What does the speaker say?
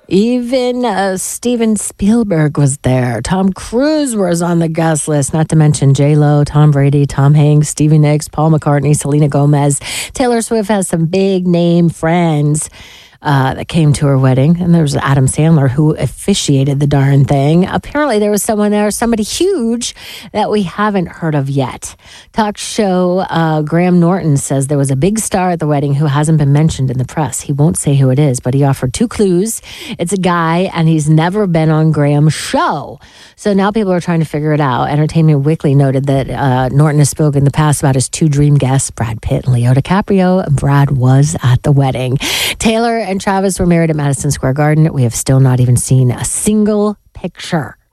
Even Steven Spielberg was there. Tom Cruise was on the guest list, not to mention J-Lo, Tom Brady, Tom Hanks, Stevie Nicks, Paul McCartney, Selena Gomez. Taylor Swift has some big name friends that came to her wedding. And there was Adam Sandler who officiated the darn thing. Apparently there was someone there, somebody huge that we haven't heard of yet. Talk show Graham Norton says there was a big star at the wedding who hasn't been mentioned in the press. He won't say who it is, but he offered 2 clues. It's a guy, and he's never been on Graham's show. So now people are trying to figure it out. Entertainment Weekly noted that Norton has spoken in the past about his 2 dream guests, Brad Pitt and Leo DiCaprio, and Brad was at the wedding. Taylor and Travis were married at Madison Square Garden. We have still not even seen a single picture.